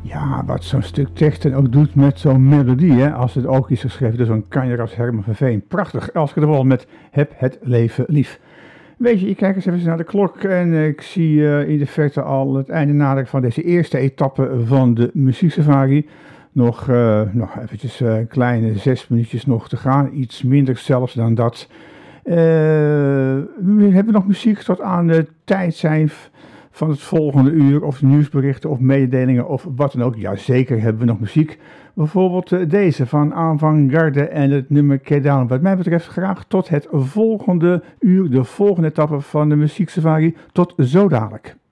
Ja, wat zo'n stuk tekst dan ook doet met zo'n melodie, hè, als het ook is geschreven door zo'n kanjer als Herman van Veen. Prachtig, Elske de Wolf met Heb het leven lief. Weet je, ik kijk eens even naar de klok en ik zie in de verte al het einde naderen van deze eerste etappe van de muzieksafari. Nog eventjes kleine 6 minuutjes nog te gaan, iets minder zelfs dan dat. We hebben nog muziek tot aan de tijd zijn van het volgende uur, of nieuwsberichten of mededelingen of wat dan ook. Jazeker hebben we nog muziek. Bijvoorbeeld deze van Avant-Garde en het nummer Get Down. Wat mij betreft graag tot het volgende uur, de volgende etappe van de muzieksafari. Tot zo dadelijk.